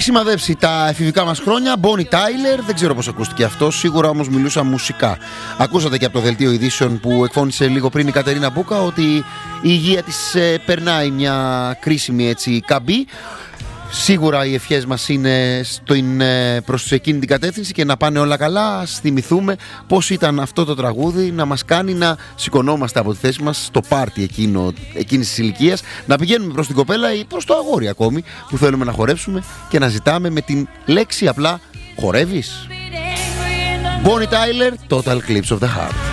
έχει σημαδέψει τα εφηβικά μας χρόνια. Bonnie Tyler, δεν ξέρω πώς ακούστηκε αυτό, σίγουρα όμως μιλούσα μουσικά. Ακούσατε και από το δελτίο ειδήσεων που εκφώνησε λίγο πριν η Κατερίνα Μπούκα ότι η υγεία της περνάει μια κρίσιμη έτσι καμπή. Σίγουρα οι ευχές μας είναι προς εκείνη την κατεύθυνση και να πάνε όλα καλά. Ας θυμηθούμε πώς ήταν αυτό το τραγούδι να μας κάνει να σηκωνόμαστε από τη θέση μας στο πάρτι εκείνης της ηλικίας, να πηγαίνουμε προς την κοπέλα ή προς το αγόρι ακόμη που θέλουμε να χορέψουμε και να ζητάμε με την λέξη απλά «χορεύεις». Bonnie Tyler, Total Eclipse of the Heart.